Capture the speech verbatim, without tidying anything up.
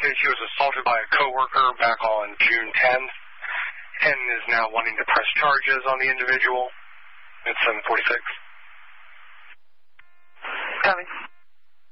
stated she was assaulted by a coworker back on June tenth and is now wanting to press charges on the individual. It's seven forty-six.